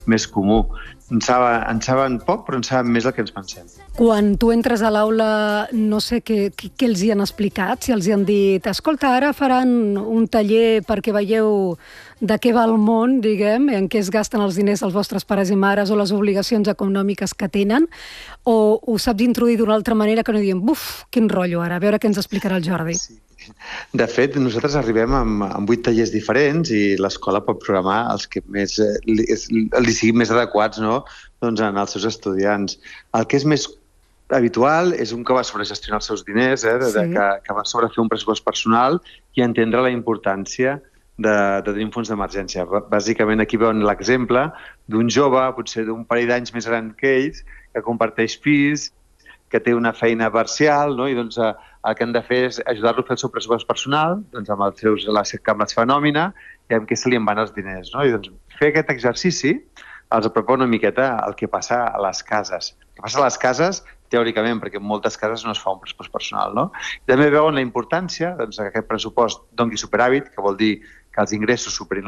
més comú. En saben poc, però en saben més del que ens pensem. Quan tu entres a l'aula, no sé què els hi han explicat, si els hi han dit escolta, ara faran un taller perquè veieu de què va el món, diguem, en què es gasten els diners dels vostres pares i mares o les obligacions econòmiques que tenen, o ho saps introduir d'una altra manera que no diem, buf, quin rotllo ara, a veure què ens explicarà el Jordi. Sí. De fet, nosaltres arribem amb 8 tallers diferents i l'escola pot programar els que més li siguin més adequats, no? Doncs en els seus estudiants. El que és més habitual és un que va sobre gestionar els seus diners, que va sobre fer un pressupost personal i entendre la importància de tenir un fons d'emergència. Bàsicament aquí veuen l'exemple d'un jove, potser d'un parell d'anys més gran que ells, que comparteix pis, que té una feina parcial, no? I doncs el que han de fer és ajudar-lo a fer el seu pressupost personal, doncs amb la seva nòmina i amb què se li en van els diners, no? I doncs fer aquest exercici els apropa una miqueta el que passa a les cases. El que passa a les cases, teòricament, perquè en moltes cases no es fa un pressupost personal, no? I també veuen la importància que aquest pressupost doni superàvit, que vol dir que els ingressos superin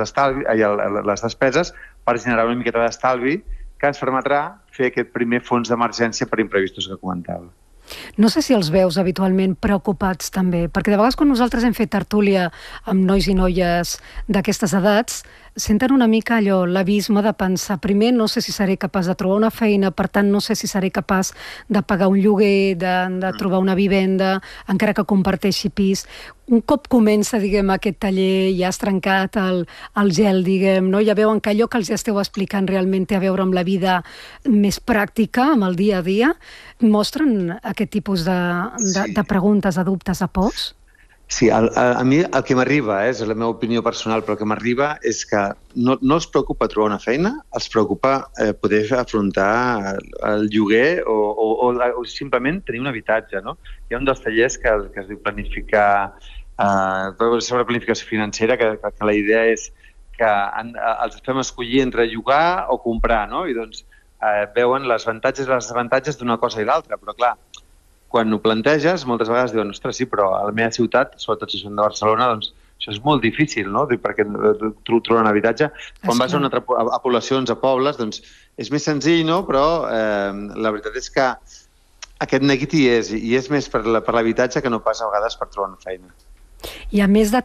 les despeses per generar una miqueta d'estalvi que ens permetrà fer aquest primer fons d'emergència per imprevistos que comentava. No sé si els veus habitualment preocupats també, perquè de vegades quan nosaltres hem fet tertúlia amb nois i noies d'aquestes edats, senten una mica allò, l'abisme de pensar, primer no sé si seré capaç de trobar una feina, per tant no sé si seré capaç de pagar un lloguer, de trobar una vivenda, encara que comparteixi pis. Un cop comença, diguem, aquest taller, ja has trencat el gel, diguem, no? Ja veuen que allò que els esteu explicant realment té a veure amb la vida més pràctica, amb el dia a dia. Mostren aquest tipus de preguntes, de dubtes, de pors? Sí, a mi el que m'arriba, és la meva opinió personal, però el que m'arriba és que no els preocupa trobar una feina, els preocupa poder afrontar el lloguer o simplement tenir un habitatge, no? Hi ha un dels tallers que es diu planificar, sobre planificació financera, que la idea és que els fem escollir entre llogar o comprar, no? I doncs veuen les avantatges i les desavantatges d'una cosa i l'altra, però clar, quan ho planteges, moltes vegades diuen, ostres, sí, però a la meva ciutat, sobretot si són de Barcelona, doncs això és molt difícil, no? Perquè trobar un habitatge. Quan vas a poblacions, a pobles, doncs és més senzill, no? Però la veritat és que aquest neguit hi és, i és més per l'habitatge que no pas a vegades per trobar una feina. Hi ha més de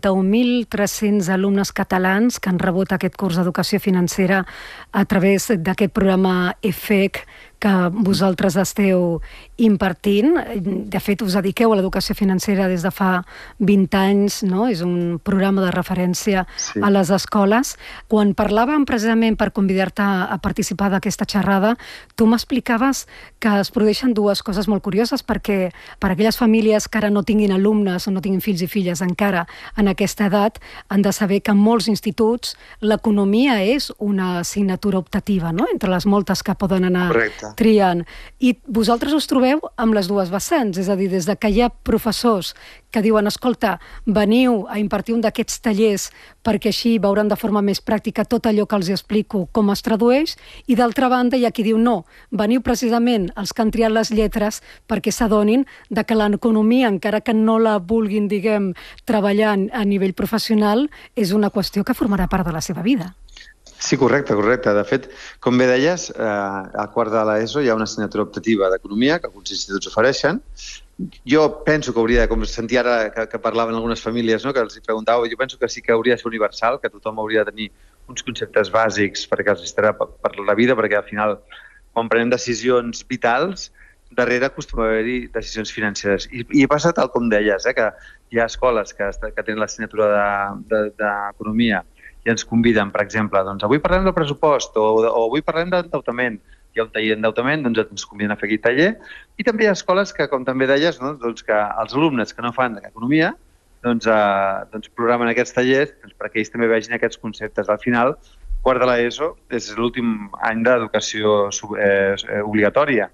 31.300 alumnes catalans que han rebut aquest curs d'educació financera a través d'aquest programa EFEC que vosaltres esteu impartint. De fet, us dediqueu a l'educació financera des de fa 20 anys, no? És un programa de referència a les escoles. Quan parlàvem precisament per convidar-te a participar d'aquesta xerrada, tu m'explicaves que es produeixen dues coses molt curioses, perquè per a aquelles famílies que ara no tinguin alumnes o no tinguin fills i filles encara en aquesta edat, han de saber que en molts instituts l'economia és una assignatura optativa, no? Entre les moltes que poden anar triant. I vosaltres us trobeu amb les dues vessants, és a dir, des de que hi ha professors que diuen, escolta, veniu a impartir un d'aquests tallers perquè així veuran de forma més pràctica tot allò que els explico, com es tradueix, i d'altra banda hi ha qui diu, no, veniu precisament els que han triat les lletres perquè s'adonin de que l'economia, encara que no la vulguin, diguem, treballar a nivell professional, és una qüestió que formarà part de la seva vida. Sí, correcte. De fet, com bé deies, al quart de l'ESO hi ha una assignatura optativa d'economia que alguns instituts ofereixen. Jo penso que hauria de, com sentir ara que parlaven algunes famílies, no, que els preguntava, jo penso que sí que hauria de ser universal, que tothom hauria de tenir uns conceptes bàsics perquè els estarà per la vida, perquè al final, quan prenem decisions vitals, darrere acostuma a haver-hi decisions financeres. I passa tal com deies, que hi ha escoles que tenen l'assignatura d'economia i ens conviden, per exemple, doncs avui parlem del pressupost o avui parlem d'endeutament. Hi ha un taller d'endeutament, doncs ens conviden a fer aquest taller. I també hi ha escoles que, com també deies, doncs que els alumnes que no fan economia doncs programen aquests tallers perquè ells també vegin aquests conceptes. Al final, quart de l'ESO és l'últim any d'educació obligatòria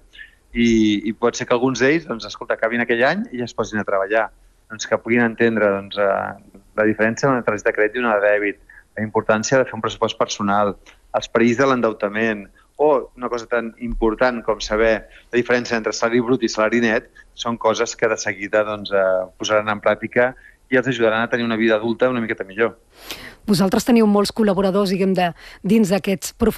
i pot ser que alguns d'ells, escolta, acabin aquell any i ja es posin a treballar. Que puguin entendre la diferència entre una targeta de crèdit i una de dèbit, la importància de fer un pressupost personal, els perills de l'endeutament, o una cosa tan important com saber la diferència entre salari brut i salari net, són coses que de seguida posaran en pràctica i els ajudaran a tenir una vida adulta una miqueta millor. Vosaltres teniu molts col·laboradors, diguem, dins d'aquests professors